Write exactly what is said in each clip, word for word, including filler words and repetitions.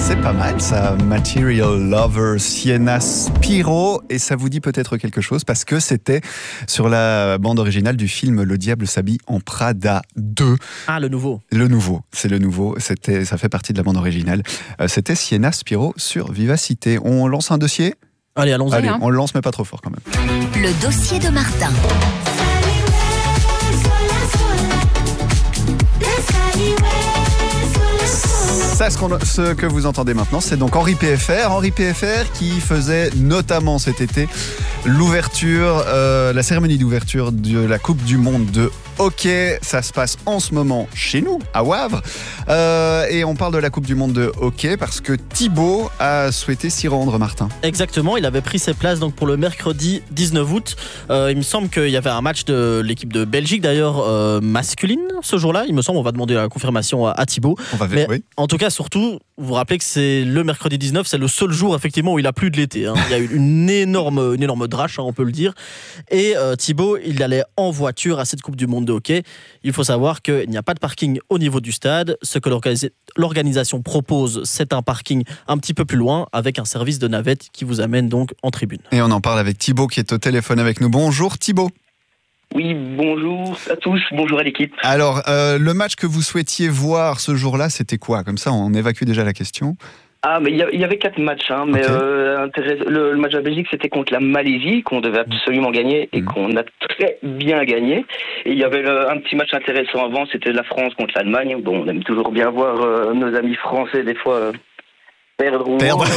C'est pas mal ça, Material Lover, Sienna Spiro, et ça vous dit peut-être quelque chose parce que c'était sur la bande originale du film Le Diable s'habille en Prada deux. Ah, le nouveau. Le nouveau, c'est le nouveau, c'était, ça fait partie de la bande originale. Euh, c'était Sienna Spiro sur Vivacité. On lance un dossier ? Allez, allons-y. Allez, hein. on le lance mais pas trop fort quand même. Le dossier de Martin. Ça, ce, qu'on, ce que vous entendez maintenant, c'est donc Henri P F R. Henri P F R qui faisait notamment cet été l'ouverture, euh, la cérémonie d'ouverture de la Coupe du Monde de hockey. Ça se passe en ce moment chez nous, à Wavre. Euh, et on parle de la Coupe du Monde de hockey parce que Thibaut a souhaité s'y rendre, Martin. Exactement, il avait pris ses places donc pour le mercredi dix-neuf août. Euh, il me semble qu'il y avait un match de l'équipe de Belgique, d'ailleurs euh, masculine ce jour-là. Il me semble, on va demander la confirmation à, à Thibaut. On va Mais oui. En tout cas, surtout, vous vous rappelez que c'est le mercredi dix-neuf, c'est le seul jour effectivement où il a plu de l'été. Hein. Il y a eu une énorme, une énorme drache, hein, on peut le dire. Et euh, Thibaut, il allait en voiture à cette Coupe du Monde de hockey. Il faut savoir qu'il n'y a pas de parking au niveau du stade. Ce que l'organisation propose, c'est un parking un petit peu plus loin avec un service de navette qui vous amène donc en tribune. Et on en parle avec Thibaut qui est au téléphone avec nous. Bonjour Thibaut. Oui, bonjour à tous, bonjour à l'équipe. Alors, euh, le match que vous souhaitiez voir ce jour-là, c'était quoi ? Comme ça, on évacue déjà la question. Ah, mais il y avait quatre matchs, hein, mais Okay. euh, le, le match de la Belgique, c'était contre la Malaisie, qu'on devait absolument gagner et mmh. qu'on a très bien gagné. Et il y avait le, un petit match intéressant avant, c'était la France contre l'Allemagne. Bon, on aime toujours bien voir euh, nos amis français, des fois... Euh, Perdre ou Perdre.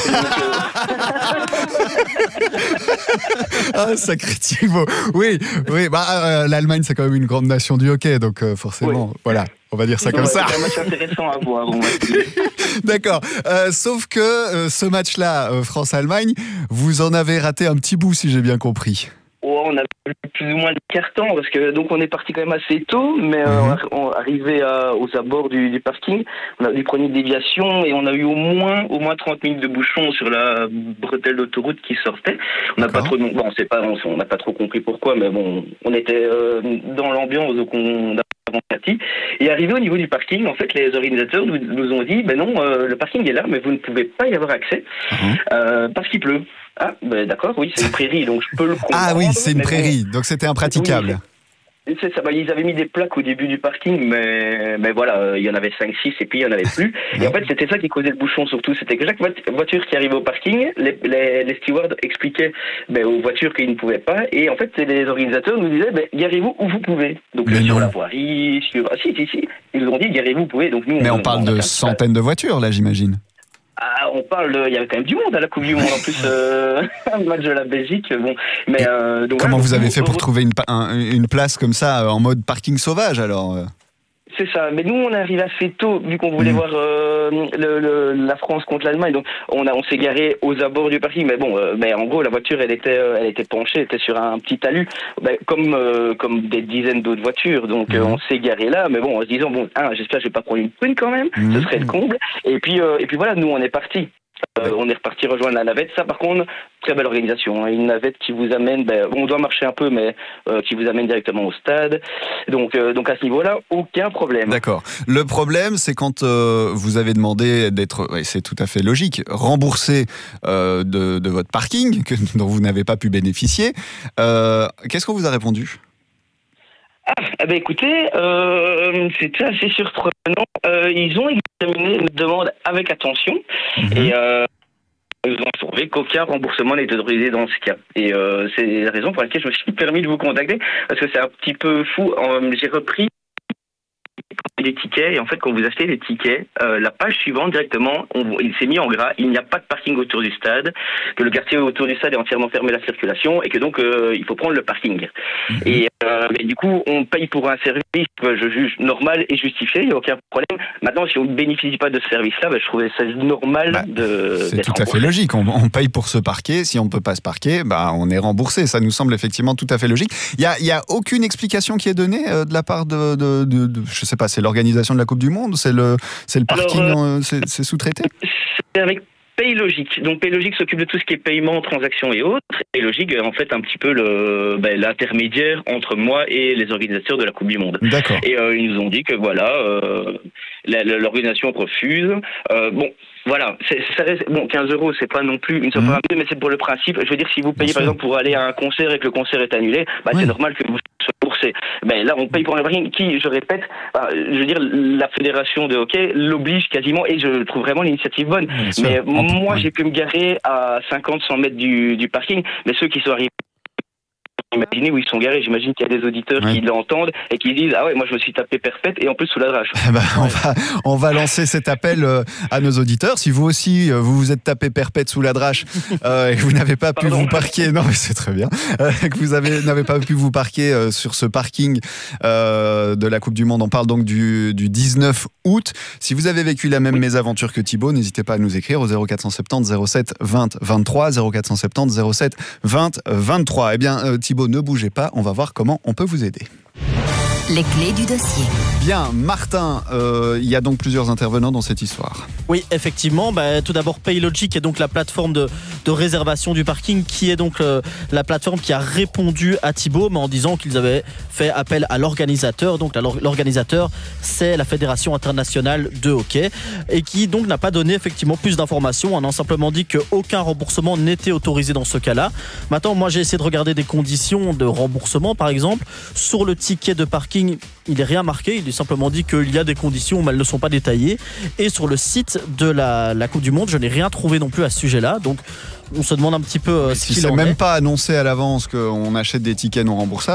Ah, sacré Thibaut. Oui, oui. Bah, euh, l'Allemagne, c'est quand même une grande nation du hockey, donc euh, forcément, oui. Voilà. On va dire ça donc, comme ça. C'est un match intéressant à voir. Bon, D'accord. Euh, sauf que euh, ce match-là, euh, France-Allemagne, vous en avez raté un petit bout, si j'ai bien compris. Oh, on a eu plus ou moins de carton parce que donc on est parti quand même assez tôt, mais euh, mm-hmm. on arrivé à, aux abords du, du parking, on a dû prendre une déviation et on a eu au moins au moins trente minutes de bouchon sur la bretelle d'autoroute qui sortait. On n'a pas trop, bon, on sait pas, on n'a pas trop compris pourquoi, mais bon, on était euh, dans l'ambiance donc on a parti. Et arrivé au niveau du parking, en fait, les organisateurs nous, nous ont dit, ben non, euh, le parking est là, mais vous ne pouvez pas y avoir accès mm-hmm. euh, parce qu'il pleut. Ah, ben d'accord, oui, c'est une prairie, donc je peux le comprendre. Ah oui, c'est une prairie, bon, donc c'était impraticable. Oui, c'est ça, bah, ils avaient mis des plaques au début du parking, mais, mais voilà, euh, il y en avait cinq six et puis il n'y en avait plus. Et en fait, c'était ça qui causait le bouchon surtout. C'était que chaque voiture qui arrivait au parking, les, les, les stewards expliquaient ben, aux voitures qu'ils ne pouvaient pas. Et en fait, les organisateurs nous disaient, ben, garez-vous où vous pouvez. Donc mais sur non. la voirie, sur... Ah si, si, si. Ils nous ont dit, garez-vous où vous pouvez. Donc, nous, mais on, on parle on de centaines de voitures, là, j'imagine. Ah, on parle, de... il y avait quand même du monde à la Coupe du Monde en plus, euh, un match de la Belgique. Bon, mais euh, donc, comment voilà, vous donc, avez fait on... pour trouver une, un, une place comme ça en mode parking sauvage alors? C'est ça. Mais nous, on est arrivé assez tôt, vu qu'on voulait mmh. voir euh, le, le, la France contre l'Allemagne. Donc, on, a, on s'est garé aux abords du parking. Mais bon, euh, mais en gros, la voiture, elle était, elle était penchée, elle était sur un petit talus, ben, comme, euh, comme des dizaines d'autres voitures. Donc, mmh. euh, on s'est garé là. Mais bon, en se disant, bon, hein, j'espère que je vais pas prendre une prune quand même. Mmh. Ce serait le comble. Et puis, euh, et puis voilà, nous, on est partis. Euh, on est reparti rejoindre la navette. Ça, par contre, très belle organisation. Hein. Une navette qui vous amène, ben, on doit marcher un peu, mais euh, qui vous amène directement au stade. Donc, euh, donc à ce niveau-là, aucun problème. D'accord. Le problème, c'est quand euh, vous avez demandé d'être, ouais, c'est tout à fait logique, remboursé euh, de, de votre parking que, dont vous n'avez pas pu bénéficier. Euh, qu'est-ce qu'on vous a répondu ? Ah, eh ben écoutez, euh, c'était assez surprenant. Euh, ils ont examiné notre demande avec attention mmh. et euh, ils ont trouvé qu'aucun remboursement n'était autorisé dans ce cas. Et euh, c'est la raison pour laquelle je me suis permis de vous contacter, parce que c'est un petit peu fou. Euh, j'ai repris les tickets, et en fait, quand vous achetez les tickets, euh, la page suivante, directement, on, il s'est mis en gras, il n'y a pas de parking autour du stade, que le quartier autour du stade est entièrement fermé à la circulation, et que donc, euh, il faut prendre le parking. Mmh. Et, euh, mais du coup, on paye pour un service que je juge normal et justifié, il n'y a aucun problème. Maintenant, si on ne bénéficie pas de ce service-là, bah, je trouvais ça normal bah, de c'est tout à fait logique, on, on paye pour se parquer, si on ne peut pas se parquer, bah, on est remboursé, ça nous semble effectivement tout à fait logique. Il n'y a, y a aucune explication qui est donnée euh, de la part de, de, de, de je sais pas, c'est l'organisation de la Coupe du Monde, c'est le, c'est le parking, Alors, euh, c'est, c'est sous-traité ? C'est avec PayLogic. Donc PayLogic s'occupe de tout ce qui est paiement, transactions et autres. PayLogic est en fait un petit peu le, ben, l'intermédiaire entre moi et les organisateurs de la Coupe du Monde. D'accord. Et euh, ils nous ont dit que voilà, euh, la, la, l'organisation refuse. Euh, bon, voilà, c'est, ça reste, bon, quinze euros, c'est pas non plus une somme mmh. mais c'est pour le principe. Je veux dire, si vous payez par exemple pour aller à un concert et que le concert est annulé, bah, oui. c'est normal que vous soyez remboursé. Ben là, on paye pour un parking qui, je répète, bah, je veux dire, la fédération de hockey l'oblige quasiment, et je trouve vraiment l'initiative bonne. Bien mais sûr. moi, j'ai pu me garer à cinquante, cent mètres du, du parking, mais ceux qui sont arrivés, imaginez où ils sont garés, j'imagine qu'il y a des auditeurs ouais. qui l'entendent et qui disent ah ouais, moi je me suis tapé perpète et en plus sous la drache. bah, on, va, on va lancer cet appel euh, à nos auditeurs. Si vous aussi euh, vous vous êtes tapé perpète sous la drache euh, et que vous n'avez pas Pardon. pu vous parquer, non mais c'est très bien, euh, que vous avez, n'avez pas pu vous parquer euh, sur ce parking euh, de la Coupe du Monde, on parle donc du, du dix-neuf août. Si vous avez vécu la même oui. mésaventure que Thibaut, n'hésitez pas à nous écrire au zéro quatre cent soixante-dix zéro sept vingt vingt-trois, zéro quatre cent soixante-dix zéro sept vingt vingt-trois. Eh bien euh, Thibaut, ne bougez pas, on va voir comment on peut vous aider. Les clés du dossier. Bien, Martin, euh, il y a donc plusieurs intervenants dans cette histoire. Oui, effectivement. Bah, tout d'abord, Paylogic est donc la plateforme de, de réservation du parking, qui est donc euh, la plateforme qui a répondu à Thibaut, mais en disant qu'ils avaient fait appel à l'organisateur. Donc la, l'organisateur, c'est la Fédération internationale de hockey, et qui donc n'a pas donné effectivement plus d'informations, en ayant simplement dit qu'aucun remboursement n'était autorisé dans ce cas-là. Maintenant, moi, j'ai essayé de regarder des conditions de remboursement, par exemple. Sur le ticket de parking, il n'est rien marqué, il est simplement dit qu'il y a des conditions, mais elles ne sont pas détaillées. Et sur le site de la, la Coupe du Monde, je n'ai rien trouvé non plus à ce sujet-là. Donc on se demande un petit peu euh, ce si qu'il en est. Si c'est même pas annoncé à l'avance qu'on achète des tickets non remboursables,